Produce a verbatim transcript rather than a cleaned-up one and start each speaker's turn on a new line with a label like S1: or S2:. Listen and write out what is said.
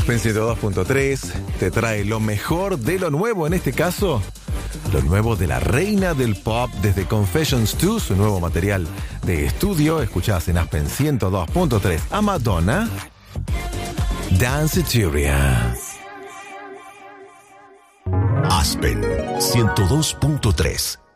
S1: Aspen ciento dos punto tres te trae lo mejor de lo nuevo, en este caso, lo nuevo de la reina del pop desde Confessions dos, su nuevo material de estudio. Escuchás en Aspen ciento dos punto tres a Madonna, Danceteria.
S2: Aspen ciento dos punto tres.